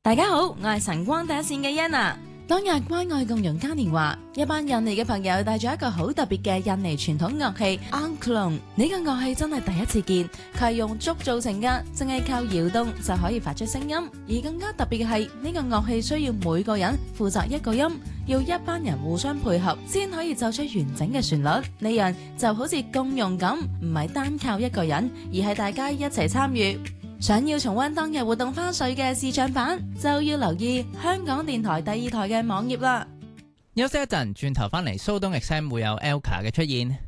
大家好，我係晨光第一線嘅 Yana。當日關愛共融嘉年華，一班印尼嘅朋友帶咗一個好特別嘅印尼傳統樂器 Angklung。呢個樂器真係第一次見，佢係用竹做成㗎，淨係靠搖動就可以發出聲音。而更加特別嘅係，呢個樂器需要每個人負責一個音，要一班人互相配合，先可以奏出完整嘅旋律。呢樣就好似共融咁，唔係單靠一個人，而係大家一齊參與。想要重溫當日活動花絮嘅視像版，就要留意香港電台第二台嘅網頁啦。 休息一陣，轉頭翻嚟蘇東 XM 會有 Elka 嘅出現。